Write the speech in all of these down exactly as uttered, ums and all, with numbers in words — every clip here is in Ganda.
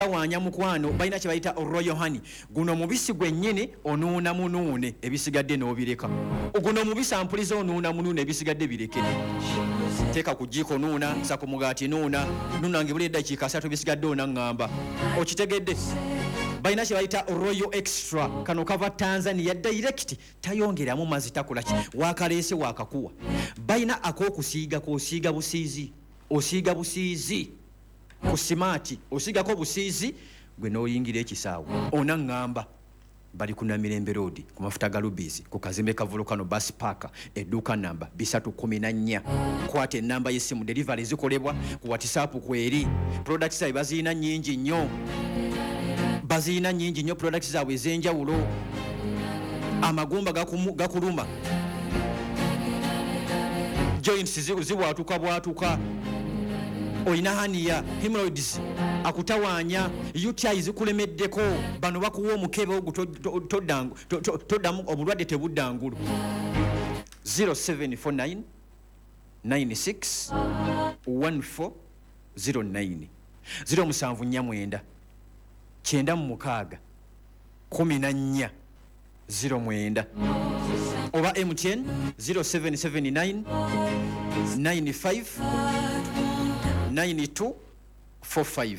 wanya mukwano balina kye bayita royal honey. Guno mubisi gwennyini onuuna munuune ebisigadde n'obireka. Guno mubisi ampuliza onuuna munuune ebisigadde bireke. Teeka ku jjiiko nuuna, sa ku mugaati nuuna, nuunange buli eddakiika asatu bisigadde onaŋŋamba. Okitegedde? Balina kye bayita royal extra. Kano kava Tanzania direct, tayongeramu mazzi takola ki. Waakaleese waakakuwa. Balina ak'okusiiga k'osiiga busiizi. Osiiga busiizi. Ku simaati osiigako busiizi gwe n'oyingira ekisaawe onaŋŋamba. Bali ku Namirembe Road ku mafuta ga Lubizi ku kazimbe ka Volcano Bus Park edduuka namba bisatu kumi na nnya. Kwata ennamba y'essimu delivery zikolebwa ku WhatsApp kweri. Products zaabwe baziina nnyingi nnyo. Baziina nnyingi nnyo products zaabwe ez'enjawulo. Amagumba gakuluma. Joints zibwatuka bwatuka. Oyina haniya hemorrhoids akutawaanya U T I zikulemeddeko bano bakuwa omukebe ogu toddamu obulwadde tebuddangulu. zero seven four nine nine six one four zero nine zero musanvu nnya mwenda kyenda mu mukaaga kumi na nnya zero mwenda oba M T N zero seven seven nine nine five nine two four five.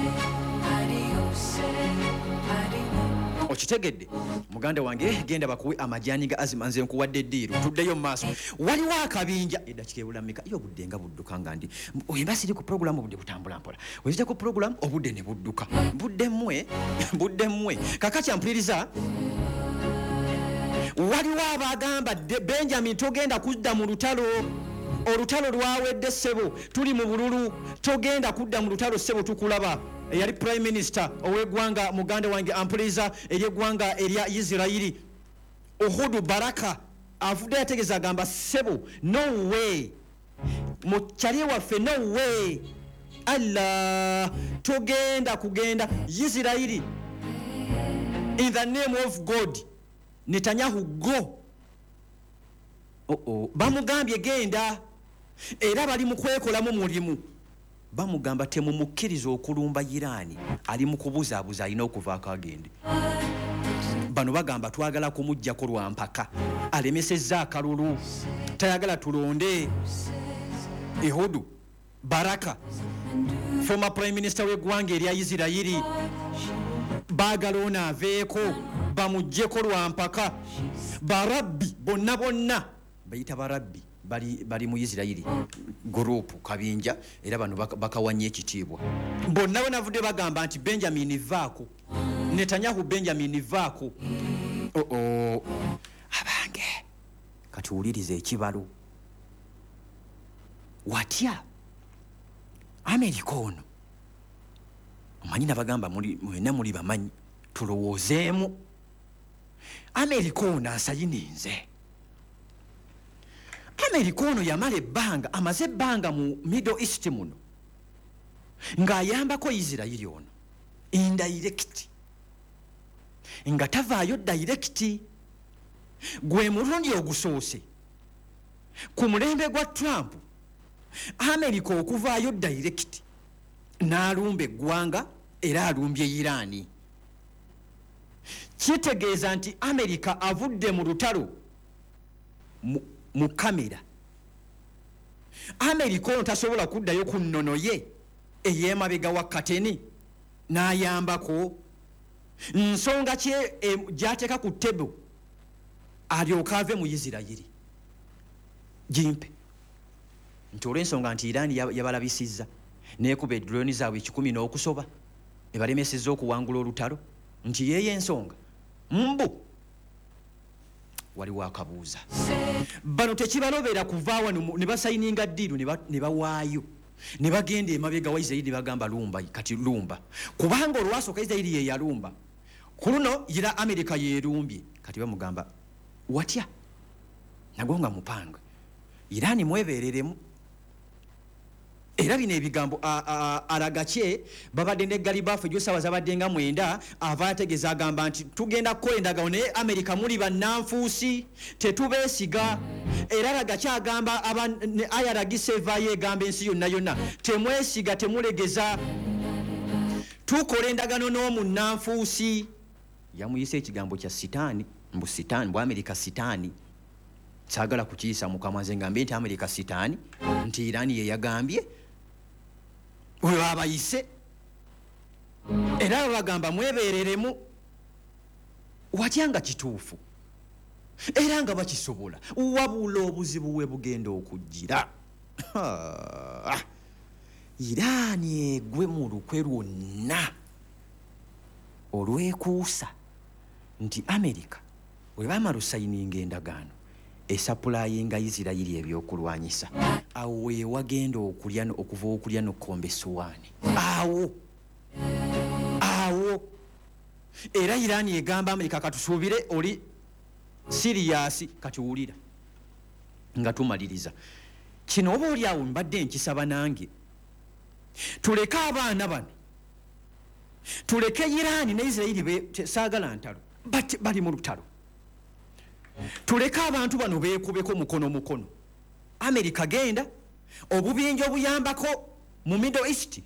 Okitegedde muganda wange genda bakuwe amajani ga azima nze nkuwadde eddiiro tuddeyo maaso. Waliwo akabinja eddakiika ebulamika iyo budde nga budduka nga ndi oyimba siri ku programu budde butambula mpola wezita ku programu obudde ne budduka budde mmwe budde mmwe kakati ampuliriza. Waliwo abagamba Benjamin togenda kudda mu lutalo. Olutalo lwawedde ssebo tuli mu bululu togenda kudda mu lutalo ssebo tukulaba. Eyali prime minister ow'eggwanga muganda wange ampuliza ery'eggwanga erya Isirairi Ohudu Baraka avudde yategeeza agamba ssebo no way mukyali waffe no way Allah togenda kugenda Isirairi in the name of God Netanyahu go. Oh oh bamugambye genda era bali mu kwekolamu mulimu. Bamugamba temumukkiriza okulumba Irani ali mu kubuzaabuza alina okuvaako agende. Bano bagamba twagala kumuggyako lwa mpaka alemesezza akalulu tayagala tulonde. Ehudu Baraka former prime minister w'eggwanga erya Isirairi baagala ono aveeko bamuggyeko lwa mpaka. Barabbi bonna bonna bayita barabbi bali bali mu Isirairi group kabinja era bano bakawanye ekitiibwa. Bonna banavudde bagamba nti Benjamin vaako Netanyahu Benjamin vaako. Oh oh abange kati ulirize ekibalo watya Amerika ono omanyi nabagamba muli mwena muli bamanyi tulowoozeemu. Amerika ono asayininze. Amerika ono yamala ebbanga amaze ebbanga mu Middle East muno ng'ayambako Isirairi ono indirect nga tavaayo direct. Gwe mulundi ogusoose ku mulembe gwa Trump Amerika okuvaayo direct n'alumba eggwanga era alumbye Irani. Kitegeeza nti Amerika avudde mu lutalo mu, mu kamera. Amerika ono tasobola kuddayo ku nnono ye ey'emabega wa kateni n'ayambako. Nsonga ki e, gy'ateeka ku ttebo alyoka ave mu Isirairi gimpe nti olw'ensonga nti Irani yabalabisizza n'ekuba edroni zaabwe ekikumi n'okusoba ebalemesezza okuwangula olutalo nti yeeyo ensonga mbu waliwo akabuuza. Bano tekibalobera kuva wano ne basayininga ddiiru ne bawaayo ne bagenda emabega wa Isirairi ne bagamba lumba kati lumba kubanga olwasooka Isirairi ye yalumba ku luno ira Amerika yeerumbye kati bamugamba watya nagonga mupanga Irani mwebereremu. Era bino ebigambo alagakye babadde ne Galibafu gy'osaawa zabadde nga mwenda ava ategeeza agamba nti tugenda kukola endagaano naye Amerika muli bannanfuusi tetubeesiga. Era alagakye agamba ayaragise evaayo egamba ensi yonna yonna temwesiga temulegeza tukola endagano n'omunnanfuusi yamuyise ekigambo kya sitaani mbu sitaani bwa Amerika sitaani saagala kukiyisa mu kamwa nze ngambye nti Amerika sitaani nti Iran ye yagambye we babayise era bagamba mwebeereremu watya nga kituufu era nga bakisobola wabula obuzibu bwe bugenda okujjira Iran egwe mu lukwe lwonna olwekuusa nti Amerika bwe bamala osayininga endagaano esapulayinga Isirayiri ebyokulwanyisa awo we wagenda okulya okuva okulya n'okkomba essuwaani awo awo era Iran egamba Amerika katusuubire oli siriyasi katuwulira nga tumaliriza kino oba oli awo mbadde nkisaba nange tuleke abaana bano tuleke Iran ne Isirayiri saagala ntalo bali mu lutalo tuleke abantu bano beekubeko mukono mukono Amerika genda obubinja obuyambako mu Middle East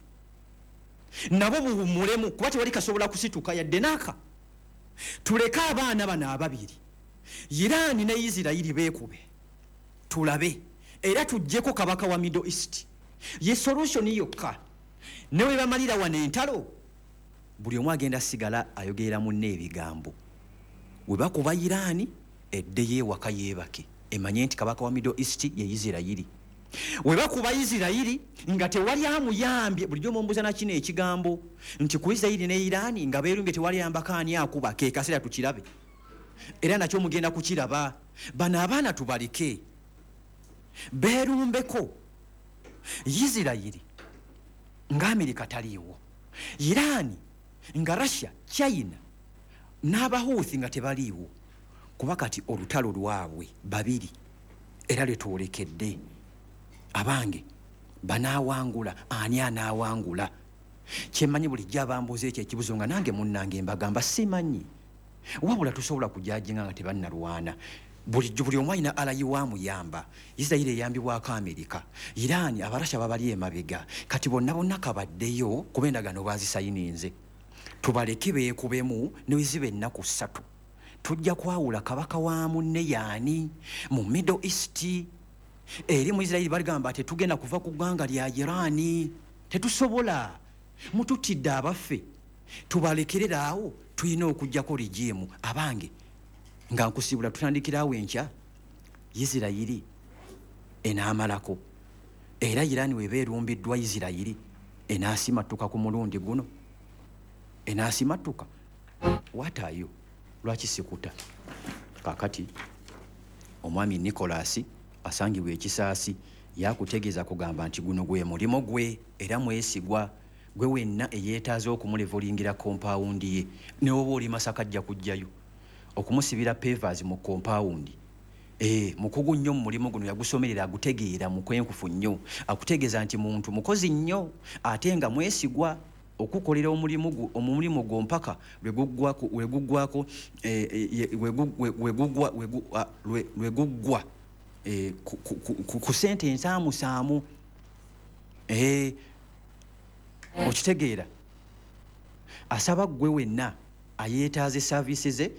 nabo buwumulemu kuba tewali kasobola kusituka yadde naaka tuleke abaana bano ababiri Iran ne Isirayiri beekube tulabe era tujjeko kabaka wa Middle East ye solution yokka newe bamalira wano entalo buli omu agenda sigala ayogerera munne ebigambo we bakuba Iran edde yeewaka yeebake emanye nti kabaka wa Middle East ye Isirayiri we bakuba Isirayiri nga tewali amuyambye bulijjo mumbuza na kino ekigambo nti ku Isirayiri ne Iran nga beerumbye tewali yambako ani akuba ke kaseera tukirabe era nakyo mugenda kukiraba bano abaana tubaleke beerumbeko Isirayiri nga Amerika taliiwo Iran nga Russia China n'Abahouthi nga tebaliiwo kuba kati olutalo lwabwe babiri era letwolekedde abange banaawangula ani anaawangula kyemmanyi bulijjo abambuuza ekyo ekibuzo nga nange munnange mbagamba simanyi wabula tusobola kujajinga nga tebannalwana bulijjo buli omu alina alayiwa amuyamba Isirayiri eyambibwako Amerika Iran abarasha babali emabega kati bonna bonna kabaddeyo kuba endagaano bazisayininze tubaleke beekubemu neweziba ennaku ssatu tujja kwawula kabaka wa munne yaani mu Middle East eri mu Isirayiri bagamba tetugenda kuva ku ggwanga lya Iran tetusobola mututidde abaffe tubalekerera awo tulina okujjako rigimu abange nga nkusibula tutandikirawo enkya Isirayiri enaamalako era Iran we beerumbiddwa Isirayiri enaasimatuka ku mulundi guno enaasimatuka watayo lwaki sikuta kakati omwami Nicholas asangibwa ekisaasi yakutegeeza kugamba nti guno gwe mulimo gwe era mwesigwa gwe wenna eyeetaaze okumulevolingira kompawundi ye ne oba oli Masaka ajja kujjayo okumusibira pavers mu kompawundi eh mukugu nnyo mu mulimo guno yagusomerera agutegeera mu kwenkufu nnyo akutegeeza nti muntu mukozi nnyo ate nga mwesigwa okukolera omulimu omulimo gwo mpaka lweguggwako lweguggwako wegugwa lweguggwa ku sente ensaamu saamu eh okitegeera asaba gwe wenna ayeetaaze services ze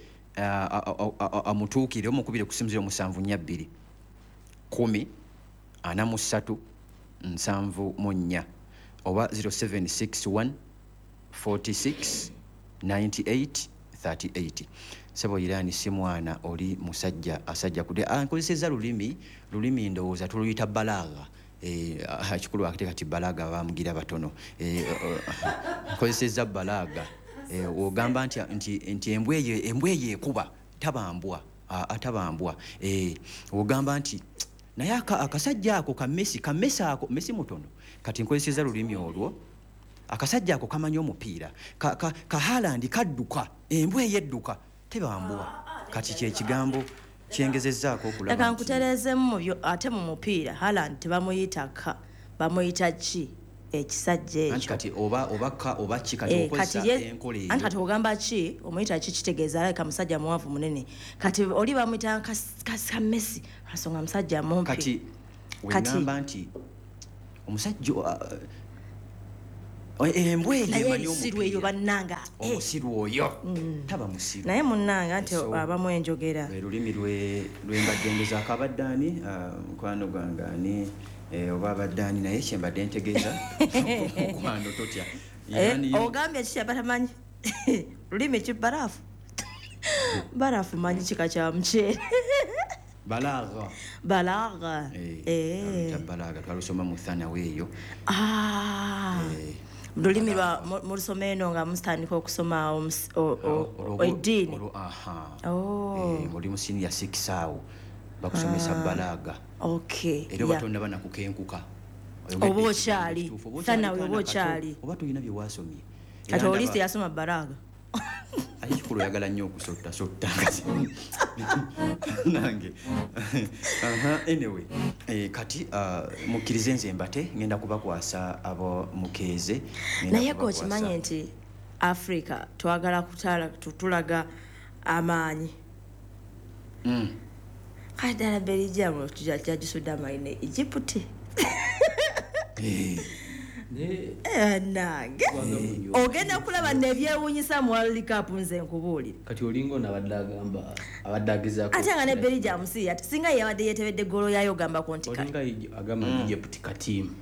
amutuukire omukubire kusinzira omusanvu nnya bbiri kumi ana mu ssatu nsanvu mu nnya oba zero seven six one forty-six ninety-eight thirty-eight sebo Iran si mwana oli musajja asajja kude ankozeseza lulimi lulimi ndowooza tuluyita balaga eh akikulu akiteka ti balaga bamugira batono eh ankozeseza balaga eh ogamba nti nti nti embweye embweye kuba tabambwa atabambwa eh ogamba nti naye akasajja ako kamesi kamesa ako mesi mutono kati nkozeseza lulimi olwo akasajja ako kamanya omupiira ka, ka, ka Haaland kadduka embwe yedduka tebambwa kati kye kigambo kyengezezzaako okulaba leka nkutereezemu mu byo ate mu mupiira Haaland tebamuyita ka bamuyita ki ekisajja ekyo kati oba oba ka oba ki kati okozesa enkola eyo kati ogamba ki omuyita ki kitegeeza aleka musajja muwanvu munene kati oli bamuyita ka Messi asonga musajja mumpi kati wengamba nti omusajja embwe naye siru eyo bannanga omusiru oyo taba musiru naye munnanga nti abamu enjogera lulimi lwembadde ngezaako abaddaani mukwano gwange ani oba abaddaani naye kyembadde ntegeeza mukwano totya ogambye kiki abatamanyi lulimi ki baraafu baraafu manyi kika kya muceere balaga balaga eh balaga twalusoma mu thanawe eyo ah lulimi lwa mulusoma eno nga mustandika okusoma eddiini aha oh oli mu senior six awo bakusomesa balaga okay era batonda bana kukenkuka oba okyali thanawe oba okyali oba tulina bye wasomye ate oliste yasoma balaga ayikulu yagala nnyo okusotta sotta nange aha anyway eh kati mukkirize nze mbate ngenda kubakwasa abo mukeeze naye ko kimanye nti Africa twagala kutala tutulaga amaanyi mm kadala Belgium tujaja jisuda maine Egypt eh Eh nange ogenda kulaba nebyewunyisa mu World Cup nze nkubuulira kati olingo nabadagamba abadagiza ate nga ne Belgium si ati singa yabadde yetebedde golo yayo gamba konti kati olinga agamba Egypt katim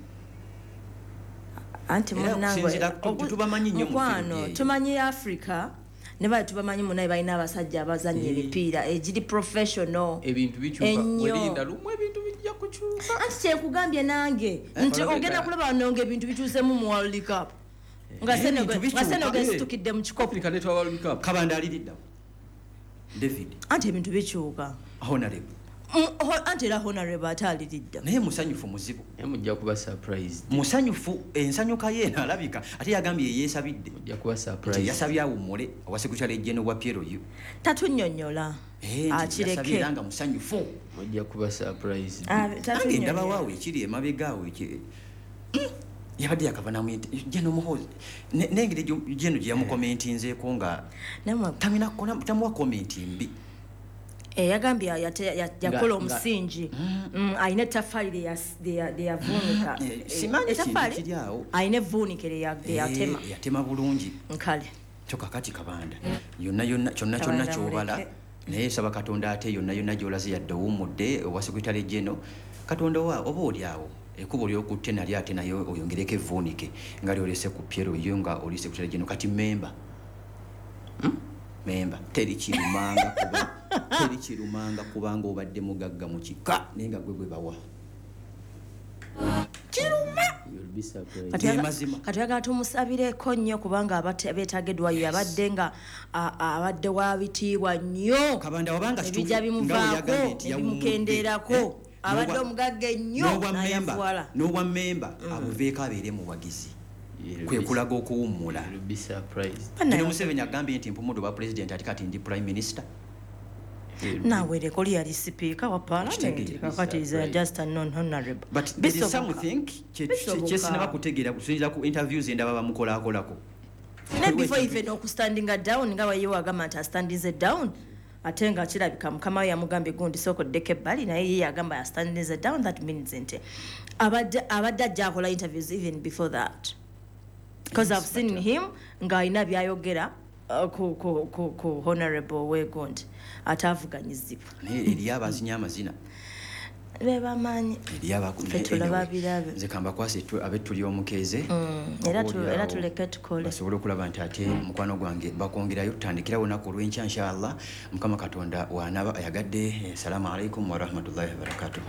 anti munango tubamanyi nnyo mukwano tumanyi Africa ne bali tubamanyi munaye balina abasajja abazannya emipiira egiri professional ebintu bikyuka welinda lumwe ebintu bijja kukyuka anti kyekugambye nange nti ogenda kulaba nonge ebintu bikyusemu mu World Cup nga Senegal situkidde mu kikopo Africa netwa World Cup kabanda aliridda David anti ebintu bikyuka honorable anti era honorable ataliridda naye musanyufu muzibu mujja kuba surprised musanyufu ensanyuka ye alabika ate yagambye yeesabidde mujja kuba surprised yasabye awumule owasekutale ejjeno wa Piero yu tatunnyonnyola akireke nga musanyufu mujja kuba surprised nange ndaba waawe ekiri emabegaawe yabadde yakavanamu jeno muhozi nengeri jeno gye yamukomentinzeeko nga tamina tamuwa komenti mbi eyagambye yakola omusingi ayina ettaffaali lyeyavuunika ettaffaali ayina evvuunike lyeyatema yatema bulungi nkale kyo kakati kabanda yonna yonna kyonna kyonna kyobala naye saba katonda ate yonna yonna gyolaze yadde owummudde owasekutale jeno katonda wa oba oli awo ekubo lyokutte nali ate naye oyongereko evvuunike nga lyolese ku Piero yo nga oli sekutale jeno kati memba memba teri kirumanga kuba teri kirumanga kubanga obadde mugagga mu kika naye nga gwe gwe bawa kiruma kati yagala tumusabireko nnyo kubanga abeetageddwayo yabadde nga abadde wa bitiibwa nnyo ebijja bimuvaako ebimukendeerako abadde omugagga ennyo nayafuwala n'obwa memba abuveeko abeere muwagizi kwe kulaga okuwummula kino Museveni agambye nti mpumudu ba president ati kati ndi prime minister nawe rekoli yali speaker wa parliament kakati is just a non honorable but there is something kyesinaba kutegeera kusinziira ku interviews endaba bamukolakolako ne before even okustandinga down nga wayewo agamba nti astandinze down ate nga kirabika mukama we yamugambye gundi sookoddeko ebbali naye ye yagamba astandinze down that means nti abadde ajja akola interviews even before that because I've seen him nga alina byayogera ku ku ku ku honorable Wegondi atavuganyizibwa eri abazinya amazina bebamanyi eri abakubirabe nze kamba kwase abetuli omukeeze era era tuleke tukole basobola okulaba nti ate mukwano gwange bakongerayo tutandikira olunaku olw'enkya inshallah mukama katonda wanaba ayagadde assalamu alaikum wa rahmatullahi wa barakatuh.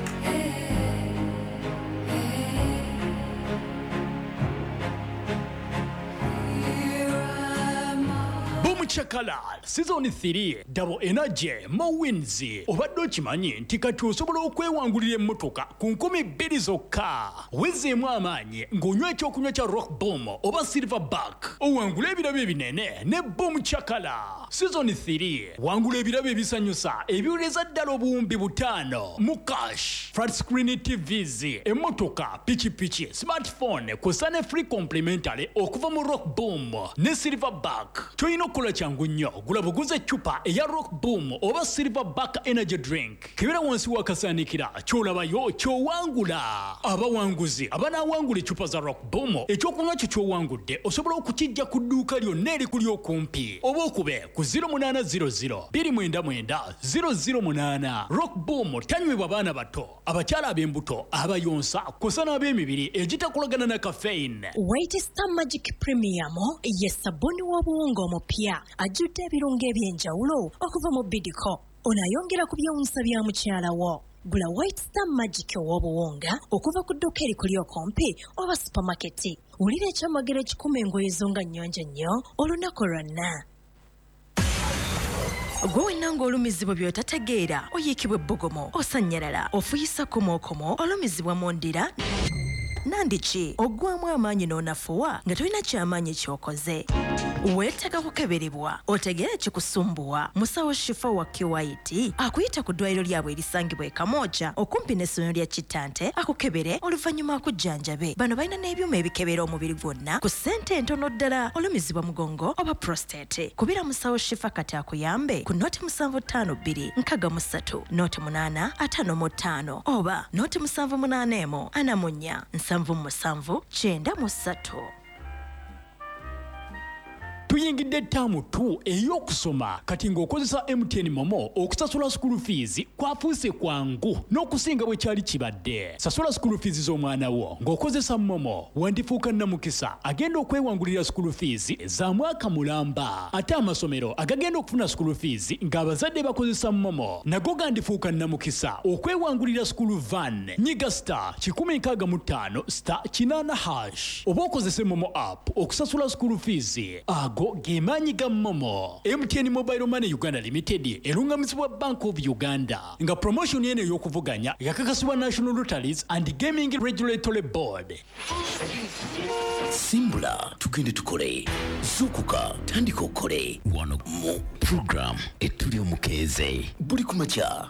Chakala season three double energy mo wins obadde okimanyi nti kati osobola okwewangulira emmotoka ku nkumi bbiri zokka wezeemu amaanyi ng'onywa ekyokunywa kya rock boom oba silverback owangula ebirabo ebinene ne boom chakala season three wangula ebirabo ebisanyusa ebiwuleza ddala obuwumbi butaano mu cash flat screen tvs emmotoka pikipiki smartphone kw'ossa ne free complimentary okuva mu rock boom ne silverback kyolina okukola kyangu nnyo wabula buguze chupa eya Rock Boom oba Silverback Energy Drink kibera wansi wakasanikira kyolabayo kyowangula abawanguzi abanawangula chupa za Rock Boom ekyokunywa kyo kyowangudde osobola okukijja ku dduuka lyonna erikuli okumpi oba okube ku zero eight zero zero two nine nine zero zero eight. Rock Boom tanywebwa baana bato abakyala ab'embuto abayonsa kusana ab'emibiri egitakolagana na caffeine. White Star Magic Premium ye sabuni w'obuwunga omupya ajjudde ebirungo eby'enjawulo okuva mu Bidco onayongera ku byewunsa bya mukyala wo. Gula White Star Magic w'obuwunga okuva ku dduuka erikuli okumpi oba supermarket. Wulira ekyamagero ekikuma engoye zo nga nnyonjo nnyo olunaku lwonna. Gwe nanga olumizibwa by'otategeera oyiikibwa ebbugumu osanyalala ofuyisa komookomo olumizibwa mu ndira nandiki oggwamu amaanyi n'onafuwa nga tolina kyamaanyi ky'okoze weetaaga kukeberebwa otegeera ekikusumbuwa musawo Shifa wa Kiwaiti akuyita ku ddwaliro lyabwe erisangibwa e Kamooja okumpi n'essomero lya Kitante akukebere oluvannyuma akujjanjabe. Bano balina n'ebyuma ebikebera omubiri gwonna ku ssente entono ddala olumizibwa mugongo oba prostate. Kubira musawo Shifa kati akuyambe ku noti musanvu ttaano bbiri nkaaga mu ssatu noti munaana ataano mu ttaano oba noti musanvu munaana emu ana mu nnya nsanvu mu musanvu kyenda mu ssatu. Tuyingidde ttaamu tu ey'okusoma kati ng'okozesa M T N Momo okusasula school fees kwafuuse kwangu n'okusinga bwe kyali kibadde. Sasula school fees z'omwana wo ng'okozesa Momo wandifuuka nnamukisa agenda okwewangulira school fees za mwaka mulamba. Ate amasomero agagenda okufuna school fees ng'abazadde bakozesa Momo nago gandifuuka nnamukisa okwewangulira school van. Nyiga star kikumi nkaaga mu ttaano star kinaana hash oba okozese Momo app okusasula school fees. Ago gemaanyi ga Momo. M T N Mobile Money Uganda Limited erungamizibwa Bank of Uganda nga promotion yene ey'okuvuganya yakakasibwa National Lotteries and Gaming Regulatory Board. Simbula tugende tukole zukuka tandika okole wano mu program etuli omukeeze buli kumakya.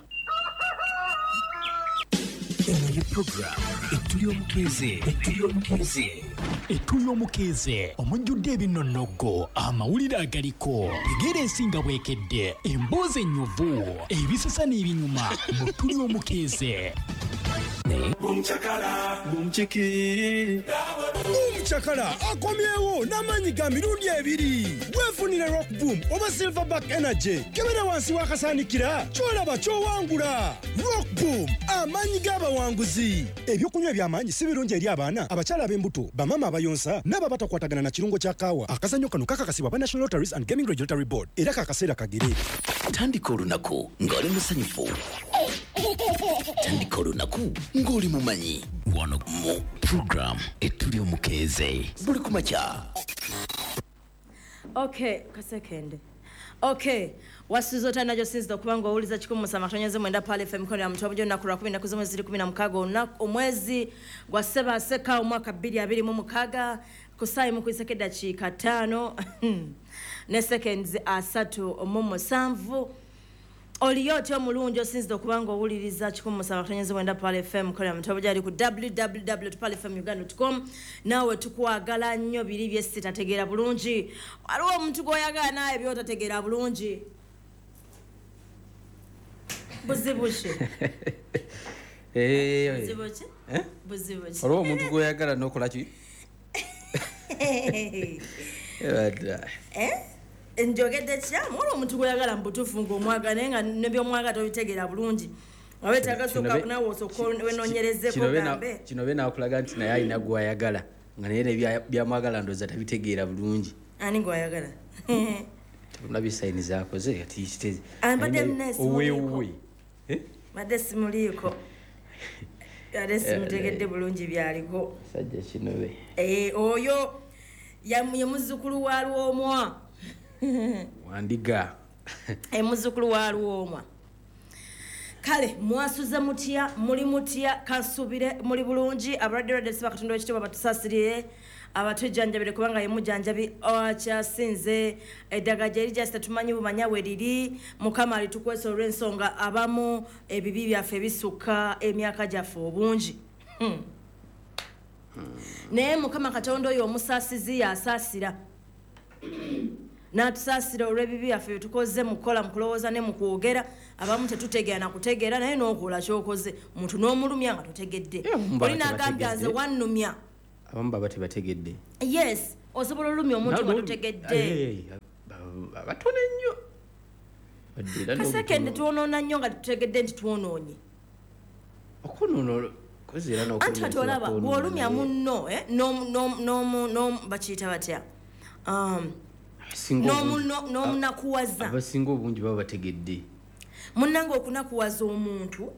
Eno program etuli omukeeze etuli omukeeze Etuli omukeeze omujjudde ebinonnogo amawulire agaliko tegeera ensinga bwekedde emboozi ennyuvu ebisasa n'ebinyuma mu tuli omukeeze. Bumchakala bumchiki Bumchakala akomyewo n'amaanyi ga mirundi ebiri. Weefunire Rock Boom oba Silverback Energy kebera wansi wakasaanikira kyolaba kyowangula. Rock Boom amaanyi g'abawanguzi. Ebyokunywa eby'amaanyi si birungi eri abaana abakyala ab'embuto bamama abayonsa n'abo batakwatagana na kirungo kya kaawa. Akazannyo kano kakakasibwa ba National Lotteries and Gaming Regulatory Board era kakaseera kagere. Tandika olunaku ng'oli musanyufu. Tandika olunaku ng'oli mumanyi wano mu program etuli omukeeze buli kumakya. Okay, kasekende. Okay, wasuzo tanajo since dokubanga owuliza kikumi musama katonyeze mwenda pale F M kono ya mtobo jona kura kumi na kuzomwe ziri kumi na mkago na omwezi gwa seba seka umwaka bili abili mu mukaga kusayi mu kwisakeda chika tano ne seconds asatu mu musanvu. Oli yote omulungi since dokubanga owuliriza kikumi musama katonyeze mwenda pale F M kono ya mtobo jali ku w w w dot pale f m uganda dot com nawe tukwagala nnyo biri byesi tategeera bulungi. Waliwo omuntu goyagala naye byotategeera bulungi. Buzibushi. Eh. Buzibushi? Eh? Buzibushi. Waliwo omuntu goyagala n'okola ki? Eh? Njogedde kyamu olwo omuntu goyagala mbutuufu ng'omwagala naye nga nebyomwagala tobitegeera bulungi. Wabetaaga sooka nawe osooka wenonyerezeko gambe. Kino be naakulaga nti naye alina gwayagala nga naye nebyamwagala ndowooza tabitegeera bulungi. Ani gwayagala? Tebulabye sayini zaakoze kati kiteze. Ambadde mneesimuliiko. Eh? Mbadde simuliiko. Yali simutegedde bulungi byaliko. Sajja kino be. Eh, oyo ye muzzukulu wa Lwomwa. Wandiga. E muzzukulu wa Lwomwa. Kale mwasuza mutya muli mutya kasubire muli bulungi abalwadde lwadde siba katonda w'ekitiibwa batusasirire abatujjanjabire kubanga ye mujjanjabi akyasinze eddagala gye lijja situmanyi bumanya we liri mukama alitukwesa olw'ensonga abamu ebibi byaffe bisukka emyaka gyaffe obungi. hmm. naye mukama katonda oyo omusaasizi yasaasira n'atusaasira olw'ebibi yaffe tukoze mu kukola mu kulowooza ne mu kwogera abamu tetutegeera na kutegeera naye n'okola ky'okoze omuntu n'omulumya nga totegedde oli n'agambya nze wannumya abamu baba tebategedde yes osobola olumya omuntu nga totegedde batono ennyo kasekende twonoona nnyo nga tutegedde nti twonoonye okunoona anti kati olaba bw'olumya munno bakiyita batya n'omunakuwaza abasinga obungi baba bategedde munnange okunakuwaza omuntu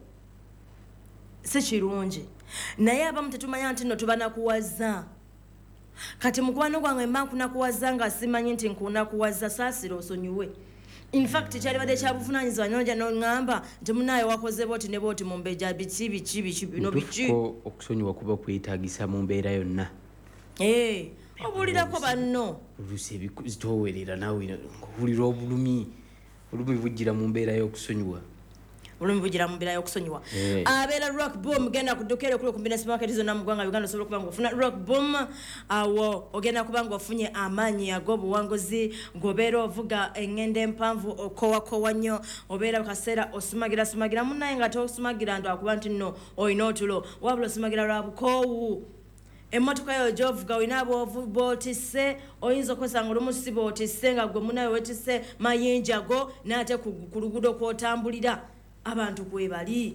si kirungi naye abamu tetumanya nti nno tubanakuwaza kati mukwano gwange mba nkunakuwaza nga simanyi nti nkunakuwaza saasira osonyiwe infact kyalibadde kyabuvunaanyizibwa nonja noŋŋamba nti munaawe wakoze booti ne booti mu mbeja biki biki biki bino biki okusonyiwa kuba kwetaagisa mu mbeera yonna obuulirako banno oluusi ebizitowerera naawe ng'owulira obulumi olumi bujjira mu mbeera y'okusonyiwa olumi bujjira mu mbeera y'okusonyiwa abeera rock boom genda kuddukira okuli okumbi ne supermarket zonna mu ggwanga Uganda osobola okuba ng'ofuna rock boom awo ogenda kuba ng'ofunye amaanyi ag'obuwanguzi ng'obeera ovuga eŋŋendo empanvu okowakowa nnyo obeera kaseera osumagira sumagira munnaye nga tosumagira nti akuba nti nno olina otulo wabula osumagira lwa bukoowu emmotoka yo gyovuga olina bootisse oyinza okwesanga olumu si bootisse nga gwe munayo wetisse mayinjago n'ate ku luguudo kw'otambulira abantu kwebali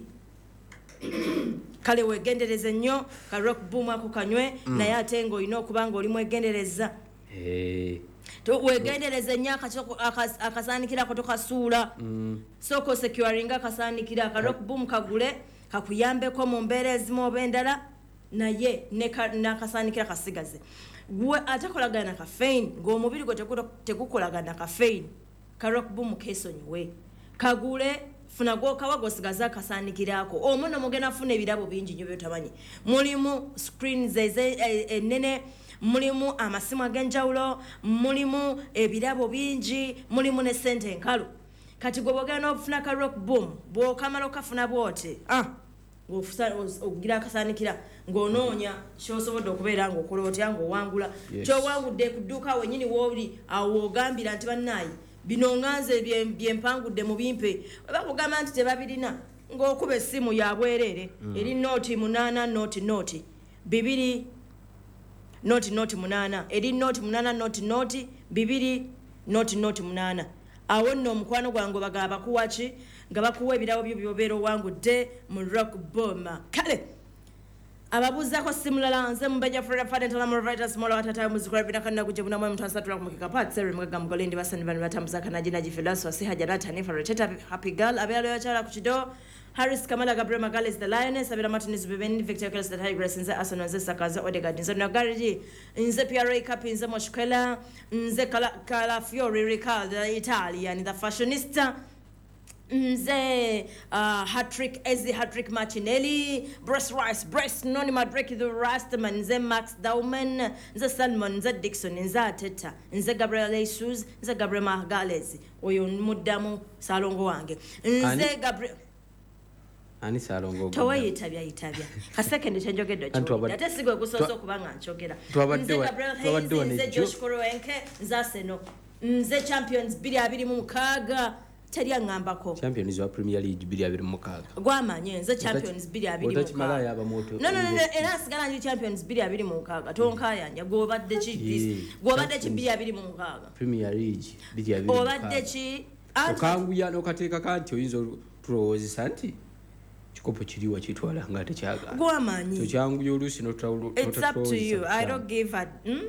kale weegendereze nnyo ka rock boom ako kanywe naye ate ng'olina okuba nga oli mwegendereza weegendereze nnyo akasaanikirako tokasuula sooka osecuringa akasaanikira ka rock boom kagule kakuyambeko mu mbeera ezimu oba endala naye nakasaanikira kasigaze gwe atakolagana na kafeini ng'omubiri gwe tegukolagana na kafeini ka rock boom keesonyiwe kagule funa gwokawa gosigaza akasaanikirako omwana mugenda funa ebirabo bingi nnyo byotamanyi mulimu screens ennene mulimu amasimu ag'enjawulo mulimu ebirabo bingi mulimu ne sente enkalu kati gwe bwogenda n'obufuna ka rock boom bw'okamala okafuna bw'oti ogira akasaanikira ng'onoonya kyosobodde okubeera ng'okola otya ng'owangula kyowangudde ku dduuka wenyini wooli awo woogambira nti bannaayi bino nganze byempangudde mu bimpe bakugamba nti tebabirina ng'okuba essimu yabwereere eri nooti munaana nooti nooti bibiri nooti nooti munaana eri nooti munaana nooti nooti bibiri nooti nooti munaana awo nno omukwano gwange bagaba bakuwaki nga bakuwa ebirabo byo byobeera owangudde mu rock boom kale ababuuzako simulala nze mubeja freda fada ntala mu writers mola watatayo muzikula bina kanna kuje buna mwe mtasatula kumukika pat sere mga mgolindi basani bani batambuza kanaji na jifilaso si haja data ni for cheta happy girl abela lo yachala kuchido Harris Kamala Gabriel Magales the Lioness abela Martinez Beben Victor Kells the Tigress nze Arsenal nze Sakaza Odegaard nze Nagariji nze P R A Cup nze Moshkwela nze Kala Kala Fiore Riccardo Italian the fashionista nze uh, hat-trick Ezi hat-trick Martinelli Bruce Rice Bruce Noni Madreki the Rastaman nze Max Dauman nze Salmon nze Dixon nze Ateta nze Gabriel Jesus nze Gabriel Magales oyo muddamu salongo wange nze Gabriel ani salongo towayitabya yitabya kasekende kyenjogedde kyo ate sigwe kusoso kubanga nchogera nze Gabriel Hayes nze Josh Koroenke nze Arsenal nze Champions biri abiri mu mukaaga Teria ngambako Champions wa Premier League bili abiri mukaga gwamanye nze Champions bili abiri mukaga yaba moto no no no era sigala nje Champions bili abiri mukaga tonka yanja gobadde chi this gobadde chi bili abiri mukaga Premier League bili abiri mukaga gobadde chi okanguya nokateeka kanti oyinzo prozi santi chikopo chiriwa chitwala ngate chaga gwamanye to changu yolusi no trawulo it's up to you I don't give a hmm?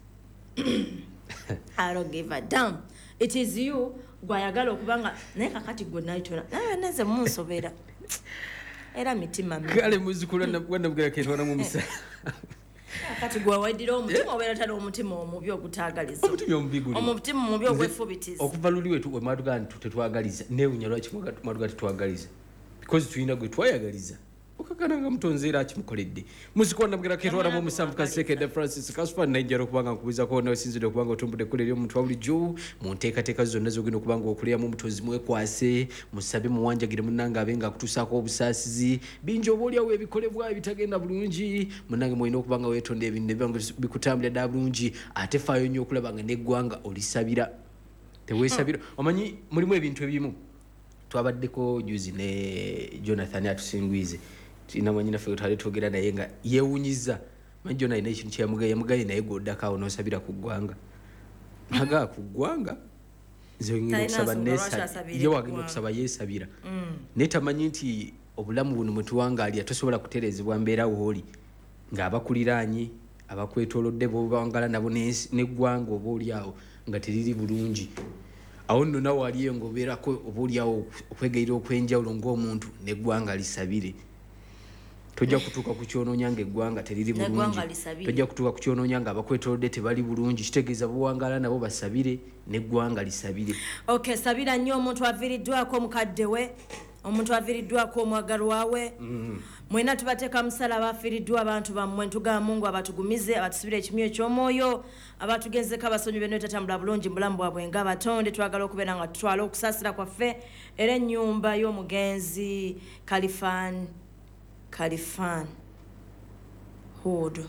I don't give a damn it is you gwayagala okubanga naye kakati gwe nayitona naye neze munsobera era mitima mi kale muzikula na bwanda bwera ketwana mu misa kakati gwe waidira omutima obera tali omutima omubi ogutagaliza omutima omubiguli omutima omubi ogwefubitiza okuva luli wetu we maduga tetwagaliza neunya lwaki maduga tetwagaliza because tuina gwe twayagaliza okakananga mutonzera akimukoledde muzikwana bwera ketwana mu musambu kasekede Francis Kaspa Nigeria kubanga nkubiza ko na sinzide kubanga otumbude kulero omuntu wabuli jo munteka teka zonna zogino kubanga okulya mu mutozi mwe kwase musabe muwanjagire munanga abenga kutusako obusasizi binjo bolya we bikolebwa bitagenda bulungi munange moyino kubanga wetonde ebinne byange bikutambira da bulungi ate fayo nyo kulabanga neggwanga olisabira teweesabira omanyi mulimu ebintu ebimu twabaddeko juzi ne Jonathan atusingwize tulina mwanyinaffe twali twogera naye nga yeewunyiza manyi Jonathan alina ekintu kyeyamugaye yamugaye naye gwoddakaawo n'osabira ku ggwanga nagaa ku ggwanga nze ngenda okusaba ye wagenda okusaba yeesabira naye tamanyi nti obulamu buno mwe tuwangaalira tosobola kutereezebwa mbeera wooli ng'abakuliraanyi abakwetoolodde bobangala nabo n'eggwanga oba oliawo nga teriri bulungi awo nno nawe waliyo ng'obeerako oba oliawo okwegayira okwenjawulo ng'omuntu n'eggwanga lisabire tojja kutuuka ku kyonoonya ng'eggwanga teriri bulungi tojja kutuuka ku kyonoonya ng'abakwetoolodde tebali bulungi kitegeeza bowangala nabo basabire n'eggwanga lisabire. Okay, sabira nnyo omuntu aviiriddwako omukadde we omuntu aviiriddwako omwagalwa we mwena tubateeka musalaba afiiriddwa abantu bammwe ntugamba Mungu abatugumize abatusibira ekimyu eky'omwoyo abatugenzeko abasonyi beno etatambula bulungi mulamu bwabwe ng'abatonde twagala okubeera nga tutwala okusaasira kwaffe era ennyumba y'omugenzi Kalifan Kalifan Hood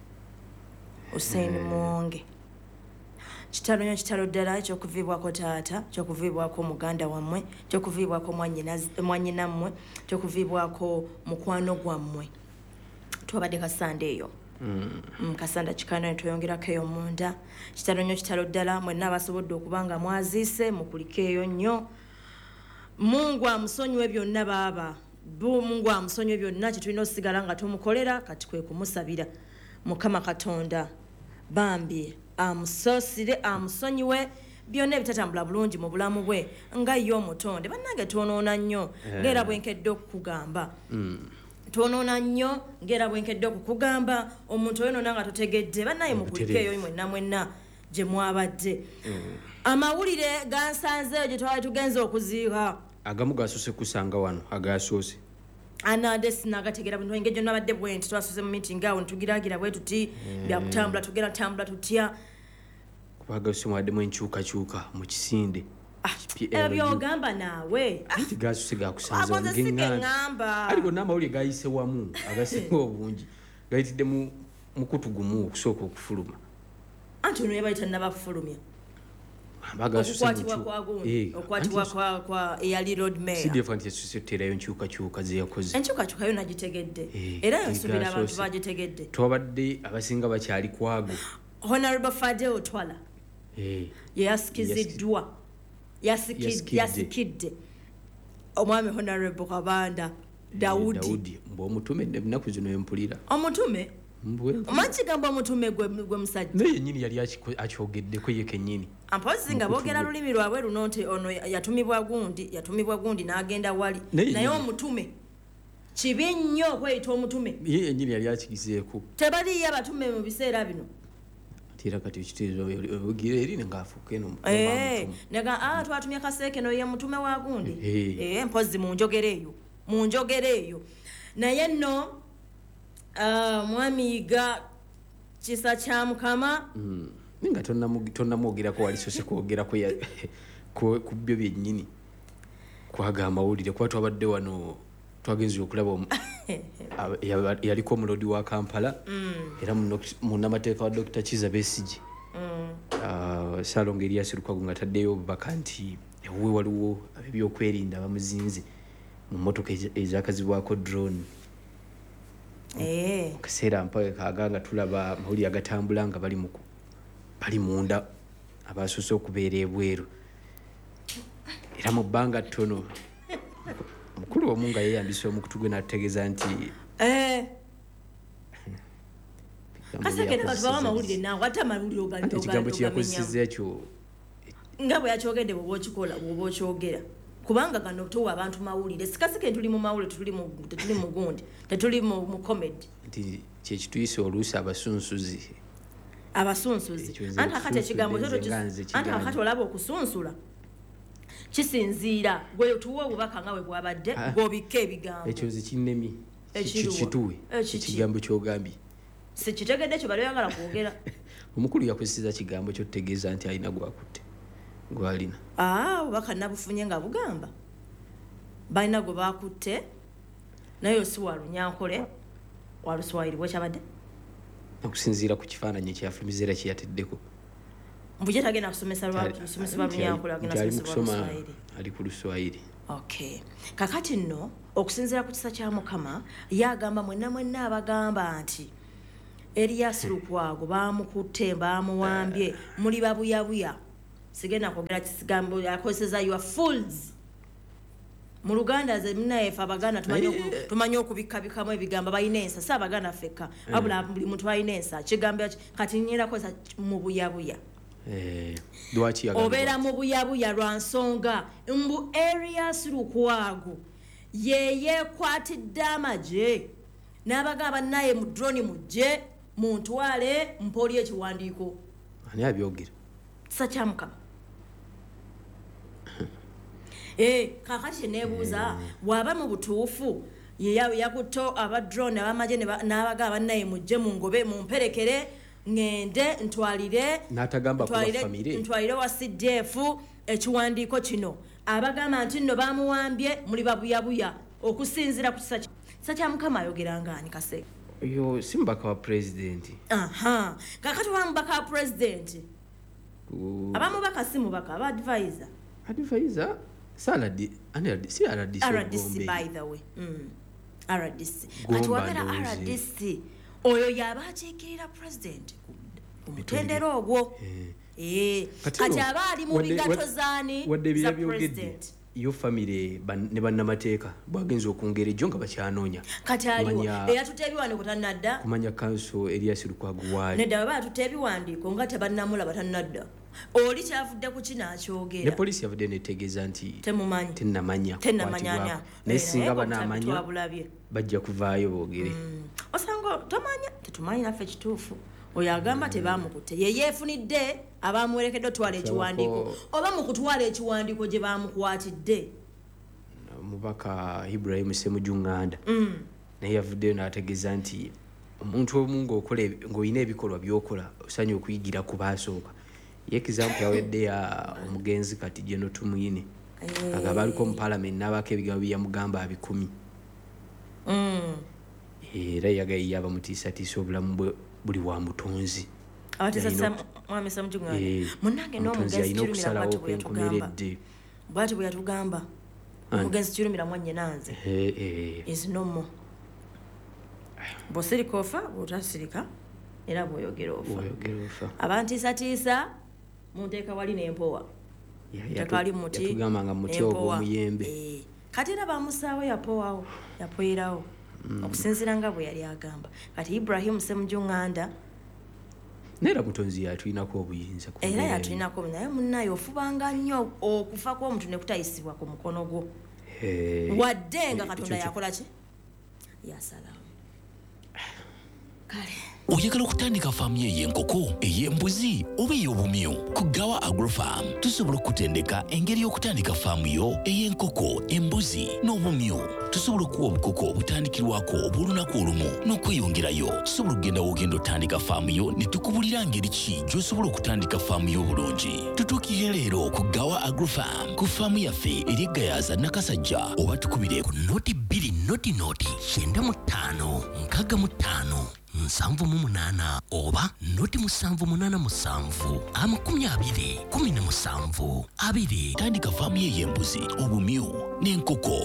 Hussein Mwonge kitalo nnyo kitalo ddala ekyokuviibwako taata kyokuviibwako muganda wammwe kyokuviibwako mwanyinammwe kyokuviibwako mukwano gwammwe twabadde kasande eyo mm. kasanda kikanda netweyongerako eyo munda kitalo nnyo kitalo ddala mwenna abasobodde okuba nga mwaziise mukulike eyo nnyo Mungu amusonyiwe byonna baaba Mungu amusonyiwe byonna kyetulina osigala nga tumukolera kati kwe kumusabira Mukama Katonda bambi amusosire amusonyiwe byonna ebitatambula bulungi mu bulamu bwe nga ye omutonde bannange twonoona nnyo ng'era bwenkedde okukugamba twonoona nnyo ng'era bwenkedde okukugamba omuntu oyo noona nga totegedde bannaye mukulike eyo mwenna mwenna gye mwabadde amawulire gansanzeeyo gye twali tugenza okuziika agamu gasoose kusanga wano agasoose anade sinagategera bintu engejjo nabadde bwenti twasose mu meeting awo ntugiragira bwe tuti byakutambula tugera tambula tutya kubaga simwadde enkyuka kyuka mu kisinde ebyo ogamba naawe gasoose gakusanza ngengamba aliko n'amawulire gayise wamu agasinga obungi gayitidde mu mukutu gumu okusooka okufuluma anti ono yabayita nabafulumya okukwatibwa kwa gundi okukwatibwa kwa kwa eyali road mayor si different yesusiterayo enkyukakyuka ze yakoze enkyukakyuka yo nagitegedde era yonsubira abantu bagitegedde twabadde abasinga bakyali kwago Honorable Fadel Twala yasikiziddwa yasikidde omwami Honorable Kabanda Daudi mb'omutume ennaku zino empulira omutume Omanchigamba omutume gwe gwe musajja naye nyini yali akyogeddeko ye kennyini ampozi nga boogera lulimi lwabwe luno nti ono yatumibwa gundi yatumibwa gundi n'agenda wali naye omutume kibi nnyo okweyita omutume ye yennyini yali akigizeeko tebaliyo abatume mu biseera bino tira kati ekiteezo ogira eri ng'afuuka eno nega ah twatumye kaseeke no ye mutume wa gundi eh mpozi mu njogera eyo mu njogera eyo naye nno Uh, mwamiga kisa kya mukama mm. ninga tonna tonna mwogera ko wali sose kwogera ko ya ku byo byennyini kwaga amawulire kwa twabadde wano twagenze okulaba yaliko omulodi wa Kampala mm. era munnamateeka wa Doctor Kiza Besigye mm. uh, Salongo Elias Lukwago nga taddeyo obubaka nti ewe waliwo ebyokwerinda bamuzinze mu mmotoka ezakazibwako drone Eh kaseera mpawe kaganga tulaba mawuli agatambula nga bali muku bali munda abasoose okubeera ebweru era mu bbanga ttono mukulu omu nga yeeyambisa omukutu gwe n'ategeeza nti eh kaseke n'abantu bawa amawulire naawe ate amawulire ogalito ekigambo kyeyakozesezza ekyo nga bwe yakyogedde bw'oba okikola bw'oba okyogera kubanga gano tuwa abantu mawulire sikasike tuli mu mawulire tuli mu tuli mu gundi tetuli mu mu comedy nti kye kituyise oluusi abasunsuzi abasunsuzi anti akati ekigambo kyo anti akati olaba okusunsula kisinziira gwe tuwa obubaka nga bwe bwabadde bw'obika ebigambo ekyo zikinnemi kituwe ekigambo ky'ogambye si kitegedde kyo bali oyagala kwogera omukulu yakozeseza kigambo kyo tutegeeza nti alina gwakutte gwalina ah obubaka nabufunye nga bugamba balina gwe bakutte naye si walunyankole waluswayiri bwekyabadde okusinziira ku kifaananyi ekyafulumizeera kyeyateddeko mbuje tagenda kusomesa lwa kusomesa babunyankula agenda kusomesa Luswahili ali ku Luswahili. Okay, kakati nno okusinzira ku kisa kya Mukama yagamba mwenna mwenna abagamba nti Erias Lukwago bamukutte bamuwambye muli babuyabuya sigenda kwogera kigambo yakozesa you are fools mu Luganda ze munaye fa abaganda tumanyo tumanyo okubika bikamu ebigamba bayina ensa sa abaganda feka abula buli muntu ayina ensa kigambo kati nyira koza mu buyabuya eh dwachi yagamba obera mu buyabuya lwa nsonga mbu Erias Lukwago yeye kwatidde amaje n'abagamba naye mu drone mujje muntwale mpoli ekiwandiiko ani abyogera kisa kya Mukama eh kakati nebuuza waba mu butuufu yeyawe yakuto aba drone abamaje n'abagamba naye mujje mu ngobe mu mperekere ngende ntwalire natagamba ku family ntwalire wa C D F ekiwandiiko kino abagamba nti nno bamuwambye muli babuyabuya okusinzira ku kisa kisa kya Mukama ayogeranga ani kase yo simbaka wa president aha kakati wa mbaka wa president abamu baka simu baka aba advisor advisor sala di ani si R D C R D C by the way mm R D C kati wabera R D C oyo yabachikirira president kumutendero ogwo eh kati abali mu bigato zani za president yo family ne bannamateeka bwagenza okungera ejjo nga bakyanonya kati aliwa eya tutebiwandiko tanadda kumanya council Erias Lukwago wali nedda baba tutebiwandiko nga tebannamula batanadda oli kyavudde ku kina akyogera ne police yavudde netegeeza nti temumanyi tennamanya tennamanyanya nesinga banamanya bajja kuvaayo boogere osango tomanya tetumanyi naffe kituufu oyo agamba tebamukutte ye yeefunidde abamuwerekedde otwala ekiwandiiko oba mu kutwala ekiwandiiko gye bamukwatidde mubaka Ibrahim Ssemujunganda naye yavuddeyo n'ategeeza nti omuntu omu ng'okola ng'olina ebikolwa by'okola osanye okuyigira ku baasooka ye example yawedde ya omugenzi kati Jeno Tumuyine agaba aliko mu parliament n'abaako ebigabo byamugamba abikumi era yagaye yaba mutiisatiisa obulamu buli wa mutonzi abatesa mwami Ssemujunganda munange n'omugenzi kirumira bwati bwe yatugamba bwati bwe yatugamba omugenzi kirumira mwanye nanze is no more bosirika ofa otasirika era bwoyogera ofa abantiisatiisa munteeka wali n'empowa tekali muti yatugamba nga muti ogw'omuyembe kati era bamusaawo yapowawo yapoyerawo okusinziira nga bwe yali agamba kati Ibrahim Ssemujunganda nera mutonzi yatulinako obuyinza era yatulinako naye munnaye ofubanga nnyo okufa kw'omuntu ne kutayisibwa ku mukono gwo wadde nga Katonda yakola ki yasalawo kale oyagala okutandika faamu ey'enkoko ey'embuzi oba ey'obumyu ku Gawa Agrofarm tusobola okutendeka engeri y'okutandika faamu yo ey'enkoko embuzi n'obumyu tusobola okuwa obukoko obutandikirwako obw'olunaku olumu n'okweyongerayo tusobola okugenda w'ogenda otandika faamu yo ne tukubulira ngeri ki gy'osobola okutandika faamu yo obulungi tutuukire leero ku Gawa Agrofarm ku faamu yaffe eri eGayaza Nakasajja oba tukubire ku noti bbiri noti noti kyenda mu ttaano nkaaga mu ttaano nsanvu mu munaana oba noti musanvu munaana musanvu amakumi abiri kumi na musanvu abiri tandika faamu ye y'embuzi obumyu n'enkoko